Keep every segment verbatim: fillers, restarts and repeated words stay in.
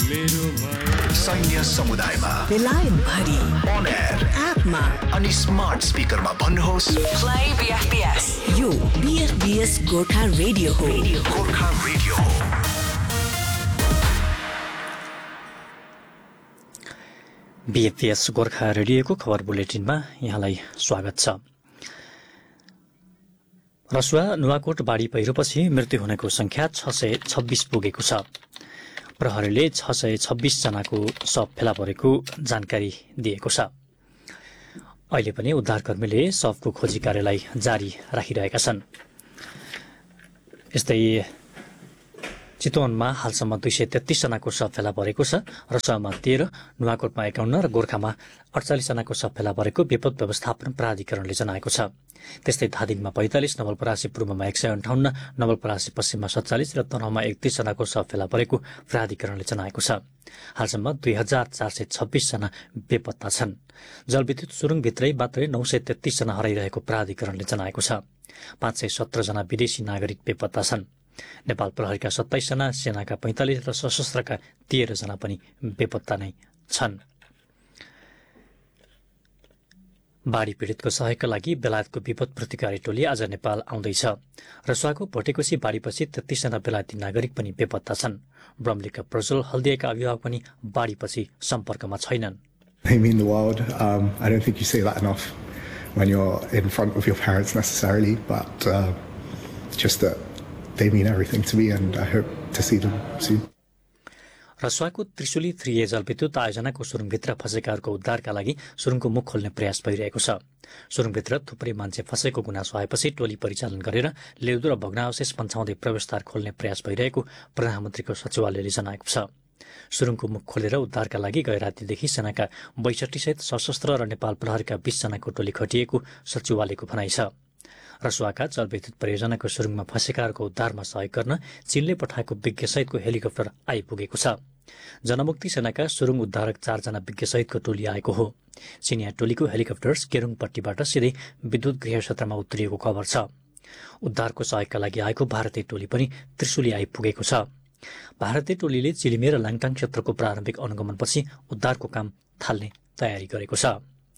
सैन्य समुदायमा बेलायत भरि अन एयर एपमा अनि स्मार्ट स्पिकरमा भन्नुहोस् प्ले बीएफबीएस। यो बीएफबीएस गोर्खा रेडियो हो। गोर्खा रेडियो हो। बीएफबीएस गोर्खा रेडियोको खबर बुलेटिनमा यहाँलाई स्वागत छ। रसुवा नुवाकोट बाढी पहिरोपछि मृत्यु हुनेको संख्या छ सय छब्बीस पुगेको छ। प्रहरीले छ सय छब्बीस जनाको शव फेला परेको जानकारी दिएको छ। अहिले पनि उद्धारकर्मीले शवको खोजी कार्यलाई जारी राखिरहेका छन्। यस्तै चितवनमा हालसम्म दुई सय तेत्तीस जनाको शव फेला परेको छ। रसुवामा तेह्र, नुवाकोटमा एकाउन्न र गोर्खामा अडचालिस जनाको शव फेला परेको विपद व्यवस्थापन प्राधिकरणले जनाएको छ। त्यस्तै धादिङमा पैंतालिस, नवलपरासी पूर्वमा एक सय अन्ठाउन्न, नवलपरासी पश्चिममा सत्तालिस र तनहुमा एकतीस जनाको शव फेला परेको प्राधिकरणले जनाएको छ। हालसम्म दुई हजार चार सय छब्बीस जना बेपत्ता छन्। जलविद्युत सुरुङभित्रै मात्रै नौ सय तेत्तीस जना हराइरहेको प्राधिकरणले जनाएको छ। पाँच सय सत्र जना विदेशी नागरिक बेपत्ता छन्। नेपाल प्रहरीका सत्ताइस जना, सेनाका पैंतालिस र सशस्त्रका तेह्र जना पनि बेपत्ता नै छन्। बाढी पीड़ितको सहयोगका लागि बेलायतको विपद प्रतिकारी टोली आज नेपाल आउँदैछ। रसुवाको भोटेकोशी बाढीपछि तेत्तीस जना बेलायती नागरिक पनि बेपत्ता छन्। ब्रम्लीका प्रज्वल हल्दिएका अभिभावक पनि बाढीपछि सम्पर्कमा छैनन्। They mean the world. Um, I don't think you say that enough when you're in front of your parents necessarily, but uh, just that they mean everything to me and I hope to see them soon. रसुवाको Trishuli three ए जलविद्युत आयोजनाको सुरुङभित्र फँसेकाहरूको उद्धारका लागि सुरुङको मुख खोल्ने प्रयास भइरहेको छ। सुरुङभित्र थुप्रै मान्छे फँसेको गुनासो आएपछि टोली परिचालन गरेर लेउदो र भग्नावशेष पन्छाउँदै प्रवेशद्वार खोल्ने प्रयास भइरहेको प्रधानमन्त्रीको सचिवालयले जनाएको छ। सुरुङको मुख खोलेर उद्धारका लागि गए रातिदेखि सेनाका बैसठी सहित सशस्त्र र नेपाल प्रहरीका बीस जनाको टोली खटिएको सचिवालयको भनाइ छ। रसुवाका जलविद्युत परियोजनाको सुरुङमा फँसेकाहरूको उद्धारमा सहयोग गर्न चीनले पठाएको विज्ञसहितको हेलिकप्टर आइपुगेको छ। जनमुक्ति सेनाका सुरुङ उद्धारक चारजना विज्ञसहितको टोली आएको हो। चिनिया टोलीको हेलिकप्टर केरुङपट्टिबाट सिधै विद्युत गृह क्षेत्रमा उत्रिएको खबर छ। उद्धारको सहयोगका लागि आएको भारतीय टोली पनि त्रिशुली आइपुगेको छ। भारतीय टोलीले चिलिमे र लाङटाङ क्षेत्रको प्रारम्भिक अनुगमनपछि उद्धारको काम थाल्ने तयारी गरेको छ।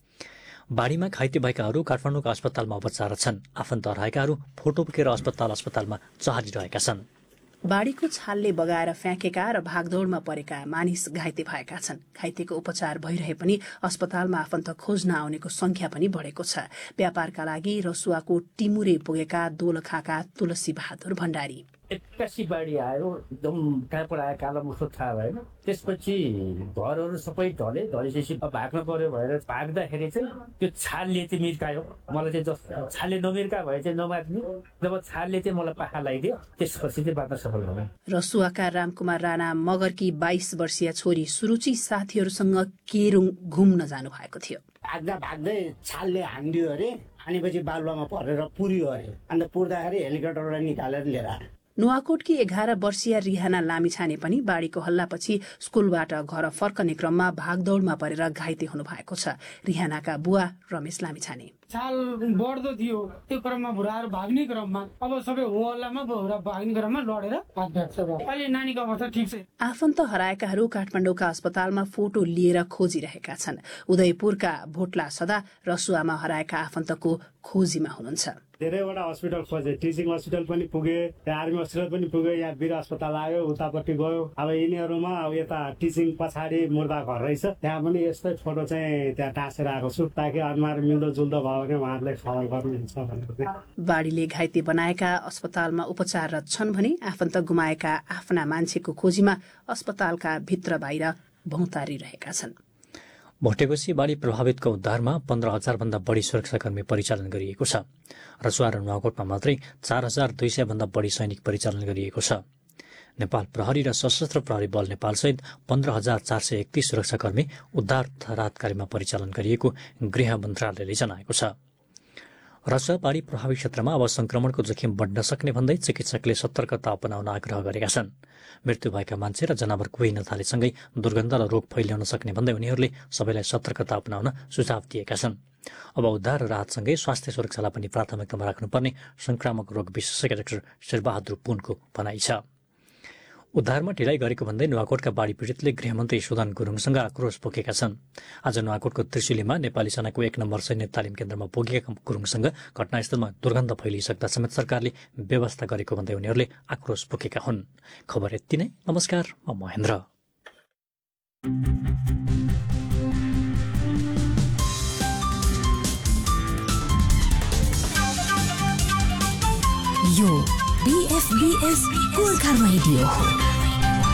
बाढीमा घाइते भएकाहरू काठमाडौँको अस्पतालमा उपचार छन्। आफन्त हराएकाहरू फोटो बोकेर अस्पताल अस्पतालमा चहारिरहेका छन्। बाढीको छालले बगाएर फ्याँकेका र भागदौड़मा परेका मानिस घाइते भएका छन्। घाइतेको उपचार भइरहे पनि अस्पतालमा आफन्त खोज्न आउनेको संख्या पनि बढेको छ। व्यापारका लागि रसुवाको टिमुरे पुगेका दोलखाका तुलसी बहादुर भण्डारी एक्कासी बाढी आयो, एकदम कहाँबाट आयो कालो मुखो थाहा भएन। त्यसपछि घरहरू सबै ढले, ढलेपछि भाग्न पर्यो भएर भाग्दाखेरि चाहिँ त्यो छालले चाहिँ मिर्कायो मलाई। चाहिँ जस्तो छालले नमिर्का भए चाहिँ नमाग्ने, जब छालले चाहिँ मलाई पाखा लगाइदियो त्यसपछि चाहिँ बाँच्न सफल भयो। रसुवाका रामकुमार राणा मगरकी बाइस वर्षीय छोरी सुरुचि साथीहरूसँग केरुङ घुम्न जानु भएको थियो। भाग्दा भाग्दै छालले हान्दियो अरे, हानेपछि बालुवामा परेर पुर्यो अरे। अन्त पुर्दाखेरि हेलिकप्टरलाई निकालेर लिएर आयो। नुवाकोटकी एघार वर्षीय रिहाना लामिछाने पनि बाढीको हल्लापछि स्कूलबाट घर फर्कने क्रममा भागदौड़मा परेर घाइते हुनु भएको छ। रिहानाका बुवा रमेश लामिछाने छाल बढ्दो थियो, त्यो क्रममा भुराएर भाग्ने क्रममा अब सबै हो हल्लामा भुरा भाग्ने क्रममा लडेर अहिले नानीको अवस्था ठिक छ। आफन्त हराएकाहरू काठमाडौँका अस्पतालमा फोटो लिएर खोजिरहेका छन्। उदयपुरका भोटला सदा रसुवामा हराएका आफन्तको खोजीमा हुनुहुन्छ। धेरैवटा हस्पिटल खोजे, टिचिङ हस्पिटल पनि पुगे, आर्मी हस्पिटल पनि पुगे, यहाँ वीर अस्पताल आयो, उतापट्टि गयो। अब यिनीहरूमा अब यता टिचिङ पछाडि मुर्दा घर रहेछ, त्यहाँ पनि यस्तै फोटो चाहिँ त्यहाँ टाँसेर आएको छु ताकि अनुहार मिल्दो जुल्दो भयो भने उहाँहरूले खबर गर्नुहुन्छ भनेर। बाढीले घाइते बनाएका अस्पतालमा उपचाररत छन् भने आफन्त गुमाएका आफ्ना मान्छेको खोजीमा अस्पतालका भित्र बाहिर भौतारिरहेका छन्। भोटेकोशी बाढी प्रभावितको उद्धारमा पन्ध्र हजार भन्दा बढी सुरक्षाकर्मी परिचालन गरिएको छ। रसुवा र नुवाकोटमा मात्रै चार हजार दुई सय भन्दा बढी सैनिक परिचालन गरिएको छ। नेपाल प्रहरी र सशस्त्र प्रहरी बल नेपाल सहित पन्ध्र हजार चार सय एकतीस सुरक्षाकर्मी उद्धार राहत कार्यमा परिचालन गरिएको गृह मन्त्रालयले जनाएको छ। रसुवा बाढी प्रभावित क्षेत्रमा अब संक्रमणको जोखिम बढ्न सक्ने भन्दै चिकित्सकले सतर्कता अपनाउन आग्रह गरेका छन्। मृत्यु भएका मान्छे र जनावर कुहिन थालेसँगै दुर्गन्ध र रोग फैल्याउन सक्ने भन्दै उनीहरूले सबैलाई सतर्कता अपनाउन सुझाव दिएका छन्। अब उद्धार र राहतसँगै स्वास्थ्य सुरक्षालाई पनि प्राथमिकतामा राख्नुपर्ने संक्रामक रोग विशेषज्ञ डाक्टर शेरबहादुर पुनको भनाइ छ। उद्धारमा ढिलाइ गरेको भन्दै नुवाकोटका बाढी पीडितले गृहमन्त्री सुदन गुरुङसँग आक्रोश पोखेका छन्। आज नुवाकोटको त्रिशुलीमा नेपाली सेनाको एक नम्बर सैन्य तालिम केन्द्रमा पुगेका गुरुङसँग घटनास्थलमा दुर्गन्ध फैलिसक्दा समेत सरकारले व्यवस्था गरेको भन्दै उनीहरूले आक्रोश पोखेका हुन्। खबर यति नै। नमस्कार, म महेन्द्र। यो बीएफबीएस गोर्खा रेडियो हो।